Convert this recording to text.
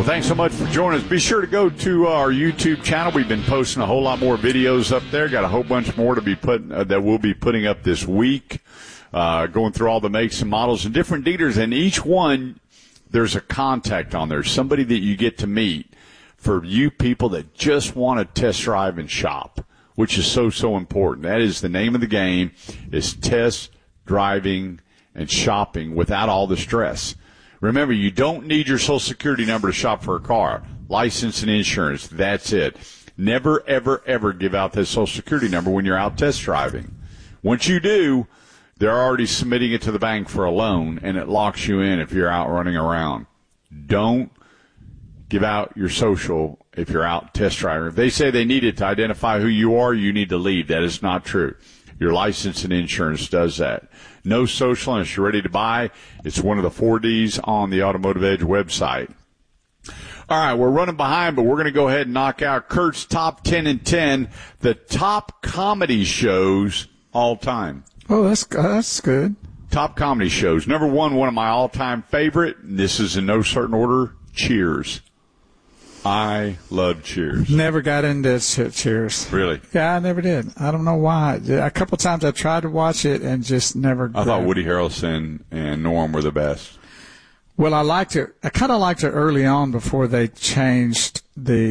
thanks so much for joining us. Be sure to go to our YouTube channel. We've been posting a whole lot more videos up there. Got a whole bunch more to be that we'll be putting up this week, going through all the makes and models and different dealers. And each one, there's a contact on there, somebody that you get to meet for you people that just want to test drive and shop, which is so important. That is the name of the game, is test driving and shopping without all the stress. Remember, you don't need your Social Security number to shop for a car. License and insurance, that's it. Never, ever, ever give out that Social Security number when you're out test driving. Once you do, they're already submitting it to the bank for a loan, and it locks you in if you're out running around. Don't give out your social if you're out test driving. If they say they need it to identify who you are, you need to leave. That is not true. Your license and insurance does that. No social unless you're ready to buy. It's one of the 4 Ds on the Automotive Edge website. All right, we're running behind, but we're going to go ahead and knock out Kurt's top 10 and 10, the top comedy shows all time. Oh, that's good. Top comedy shows. Number one of my all-time favorite, this is in no certain order, Cheers. I love Cheers. Never got into Cheers. Really? Yeah, I never did. I don't know why. A couple times I tried to watch it and just never. I thought Woody Harrelson and Norm were the best. Well, I liked it. I kind of liked it early on before they changed the